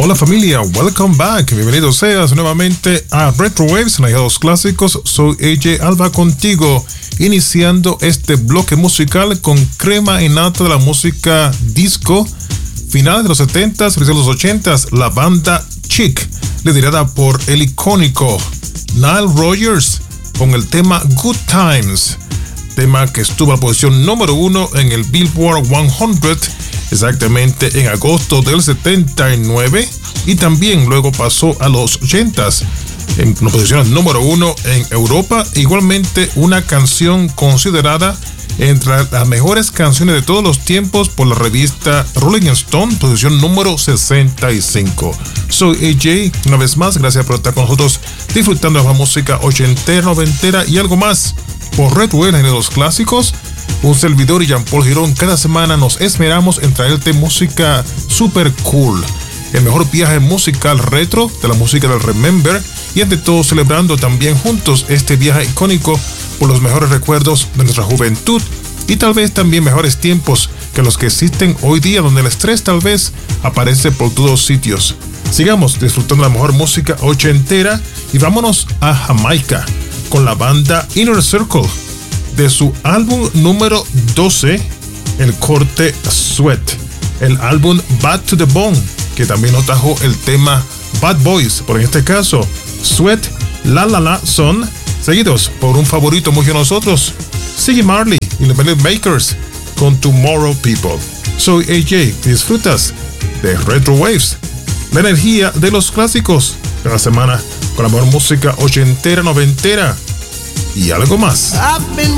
Hola familia, welcome back. Bienvenidos seas nuevamente a Retro Waves, los clásicos. Soy AJ Alba contigo, iniciando este bloque musical con crema innata de la música disco, finales de los 70s, principios de los 80s, la banda Chic, liderada por el icónico Nile Rodgers, con el tema Good Times, tema que estuvo a la posición número 1 en el Billboard 100, exactamente en agosto del 79, y también luego pasó a los 80s en la posición número 1 en Europa. Igualmente una canción considerada entre las mejores canciones de todos los tiempos por la revista Rolling Stone, posición número 65. Soy AJ, una vez más, gracias por estar con nosotros disfrutando de la música ochentera, noventera y algo más por Red Wave de los clásicos. Un servidor y Jean-Paul Girón, cada semana nos esmeramos en traerte música super cool, el mejor viaje musical retro de la música del Remember, y ante todo celebrando también juntos este viaje icónico por los mejores recuerdos de nuestra juventud y tal vez también mejores tiempos que los que existen hoy día, donde el estrés tal vez aparece por todos sitios. Sigamos disfrutando la mejor música ochentera y vámonos a Jamaica con la banda Inner Circle, de su álbum número 12, el corte Sweat, el álbum Bad to the Bone, que también nos trajo el tema Bad Boys, por en este caso Sweat, La La La Son, seguidos por un favorito muy de nosotros, Ziggy Marley y los Melody Makers con Tomorrow People. Soy AJ, disfrutas de Retro Waves, la energía de los clásicos, cada semana con la mejor música ochentera, noventera y algo más.